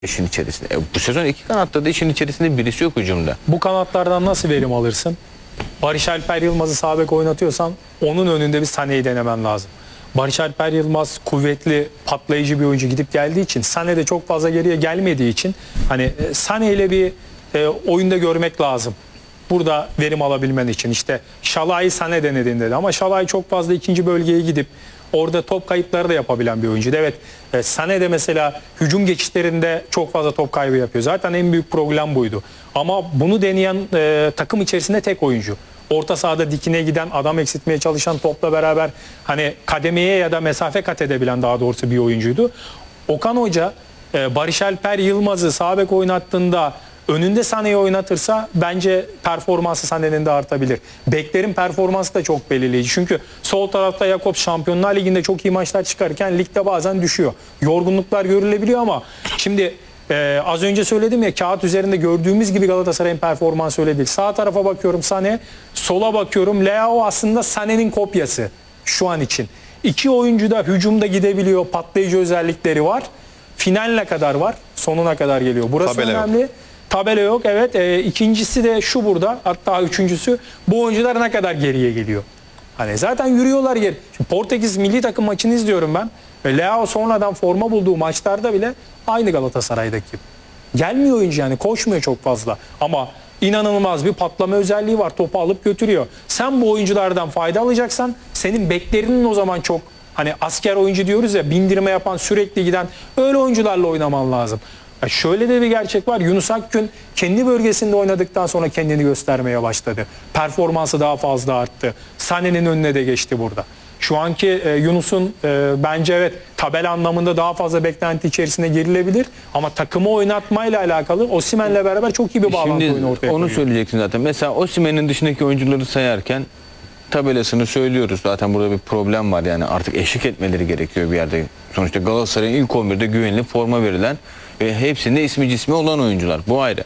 işin içerisinde. Bu sezon iki kanatta da işin içerisinde birisi yok hücumda. Bu kanatlardan nasıl verim alırsın? Barış Alper Yılmaz'ı sağ bek oynatıyorsan onun önünde bir Sané'yi denemen lazım. Barış Alper Yılmaz kuvvetli, patlayıcı bir oyuncu, gidip geldiği için, Sané de çok fazla geriye gelmediği için hani Sané ile bir oyunda görmek lazım. Burada verim alabilmen için. İşte Şalai'yi Sané denedin dedi ama Şalai çok fazla ikinci bölgeye gidip orada top kayıpları da yapabilen bir oyuncuydu. Evet, Sané de mesela hücum geçişlerinde çok fazla top kaybı yapıyor. Zaten en büyük problem buydu. Ama bunu deneyen takım içerisinde tek oyuncu. Orta sahada dikine giden, adam eksiltmeye çalışan, topla beraber hani kademeye ya da mesafe kat edebilen, daha doğrusu bir oyuncuydu. Okan Hoca Barış Alper Yılmaz'ı sağ bek oynattığında önünde Sané'yi oynatırsa bence performansı Sané'nin de artabilir. Beklerin performansı da çok belirleyici. Çünkü sol tarafta Jakobs Şampiyonlar Ligi'nde çok iyi maçlar çıkarken ligde bazen düşüyor. Yorgunluklar görülebiliyor ama şimdi az önce söyledim ya, kağıt üzerinde gördüğümüz gibi Galatasaray'ın performansı öyle değil. Sağ tarafa bakıyorum Sané, sola bakıyorum Leao, aslında Sané'nin kopyası şu an için. İki oyuncu da hücumda gidebiliyor, patlayıcı özellikleri var. Finaline kadar var, sonuna kadar geliyor. Burası Tabela önemli. yok. Tabela yok, evet. İkincisi de şu burada, hatta üçüncüsü, bu oyuncular ne kadar geriye geliyor. Hani zaten yürüyorlar geri. Şimdi Portekiz milli takım maçını izliyorum ben. Leao sonradan forma bulduğu maçlarda bile aynı Galatasaray'daki. Gelmiyor oyuncu, yani koşmuyor çok fazla. Ama inanılmaz bir patlama özelliği var. Topu alıp götürüyor. Sen bu oyunculardan fayda alacaksan senin beklerinin o zaman çok, hani asker oyuncu diyoruz ya, bindirme yapan, sürekli giden, öyle oyuncularla oynaman lazım. Şöyle de bir gerçek var. Yunus Akgün kendi bölgesinde oynadıktan sonra kendini göstermeye başladı. Performansı daha fazla arttı. Sané'nin önüne de geçti burada. Şu anki Yunus'un bence evet tabela anlamında daha fazla beklenti içerisine girilebilir. Ama takımı oynatmayla alakalı Osimhen'le beraber çok iyi bir bağlantı oyunu ortaya koyuyor. Onu söyleyeceksin zaten. Mesela Osimhen'in dışındaki oyuncuları sayarken tabelasını söylüyoruz. Zaten burada bir problem var, yani artık eşlik etmeleri gerekiyor bir yerde. Sonuçta Galatasaray'ın ilk 11'de güvenli forma verilen ve hepsinde ismi cismi olan oyuncular. Bu ayrı.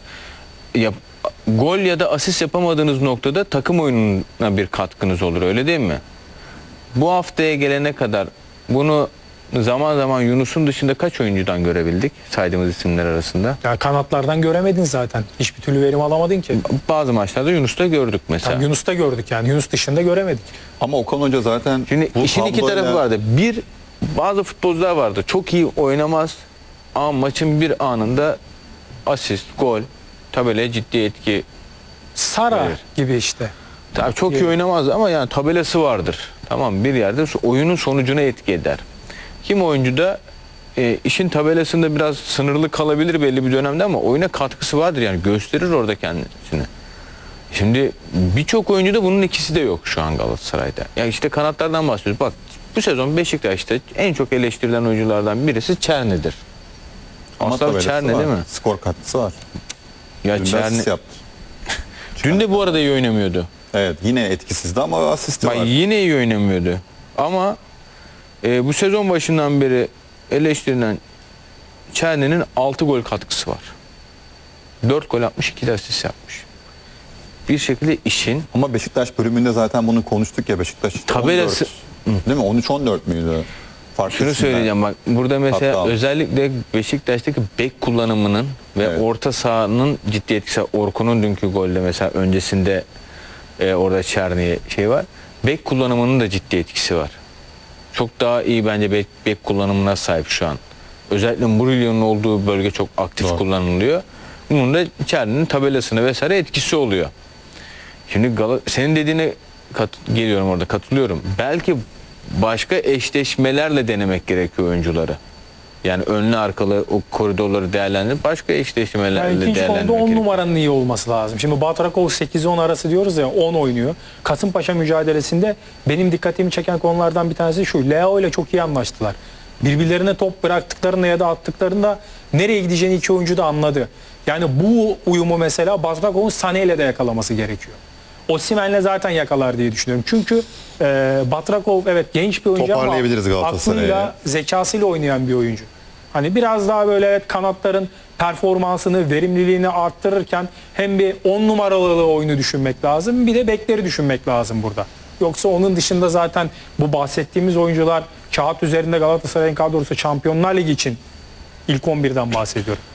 Gol ya da asist yapamadığınız noktada takım oyununa bir katkınız olur, öyle değil mi? Bu haftaya gelene kadar bunu zaman zaman Yunus'un dışında kaç oyuncudan görebildik saydığımız isimler arasında? Yani kanatlardan göremedin zaten. Hiçbir türlü verim alamadın ki. Bazı maçlarda Yunus'ta gördük mesela. Yani Yunus'ta gördük yani. Yunus dışında göremedik. Ama Okan Hoca zaten Şimdi işin iki tarafı vardı. Bir, bazı futbolcular vardı. Çok iyi oynamaz ama maçın bir anında asist, gol, tabelaya ciddi etki. Sara Evet. gibi işte. Tabii çok iyi oynamaz ama yani tabelası vardır. Tamam, bir yerde oyunun sonucuna etki eder. Kim oyuncu da işin tabelasında biraz sınırlı kalabilir belli bir dönemde ama oyuna katkısı vardır, yani gösterir orada kendisini. Şimdi birçok oyuncuda bunun ikisi de yok şu an Galatasaray'da. Yani işte kanatlardan bahsediyoruz. Bak, bu sezon Beşiktaş'ta en çok eleştirilen oyunculardan birisi Çerni'dir. ama Aslan tabelası Çerni var. değil mi? Skor katkısı var. Ya Dün de Çerni asist yaptı. dün de bu arada iyi oynamıyordu. Evet, yine etkisizdi ama asisti Bak, var. yine iyi oynamıyordu. Ama bu sezon başından beri eleştirilen Çerni'nin 6 gol katkısı var. 4 gol atmış, 2 de asist yapmış. Bir şekilde işin Ama Beşiktaş bölümünde zaten bunu konuştuk ya, Beşiktaş işte Tabelası- 14, değil mi? 13-14 müydü? Farklı şunu isimler. söyleyeceğim, bak burada mesela Hatta- özellikle Beşiktaş'taki bek kullanımının ve Evet. orta sahanın ciddi etkisi. Orkun'un dünkü golde mesela, öncesinde orada Çerni'ye şey var. Bek kullanımının da ciddi etkisi var. Çok daha iyi bence bek kullanımına sahip şu an. Özellikle Mourinho'nun olduğu bölge çok aktif Doğru. kullanılıyor. Bunun da Çerni'nin tabelasına vesaire etkisi oluyor. Şimdi senin dediğine geliyorum, orada katılıyorum. Belki başka eşleşmelerle denemek gerekiyor oyuncuları. Yani önlü arkalı o koridorları değerlendirip başka eşleşmelerle Yani ikinci konuda değerlendirmek 10 gerekiyor. numaranın iyi olması lazım. Şimdi Batrakov 8-10 arası diyoruz ya, 10 oynuyor. Kasımpaşa mücadelesinde benim dikkatimi çeken konulardan bir tanesi şu: Leao ile çok iyi anlaştılar. Birbirlerine top bıraktıklarında ya da attıklarında nereye gideceğini iki oyuncu da anladı. Yani bu uyumu mesela Batrakov'un Sané ile de yakalaması gerekiyor. Osimhen'le zaten yakalar diye düşünüyorum. Çünkü Batrakov evet genç bir oyuncu ama Toparlayabiliriz Galatasaray'ı. aklıyla, zekasıyla oynayan bir oyuncu. Hani biraz daha böyle evet, kanatların performansını, verimliliğini arttırırken hem bir 10 numaralı oyunu düşünmek lazım, bir de bekleri düşünmek lazım burada. Yoksa onun dışında zaten bu bahsettiğimiz oyuncular kağıt üzerinde Galatasaray'ın kadrosu Şampiyonlar Ligi için ilk 11'den bahsediyorum.